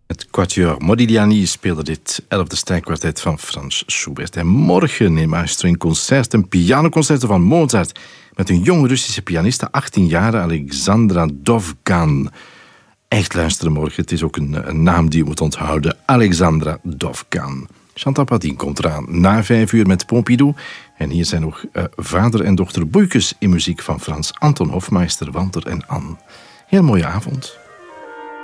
Het Quatuor Modigliani speelde dit 11e strijkkwartet van Frans Schubert. En morgen in Maestro in Concert een pianoconcerto van Mozart met een jonge Russische pianiste, 18 jaar, Alexandra Dovgan. Echt luisteren morgen, het is ook een naam die je moet onthouden. Alexandra Dovgan. Chantal Patin komt eraan na 5 uur met Pompidou. En hier zijn nog vader en dochter Boeikes in muziek van Frans Anton Hofmeister, Walter en Anne. Heel mooie avond.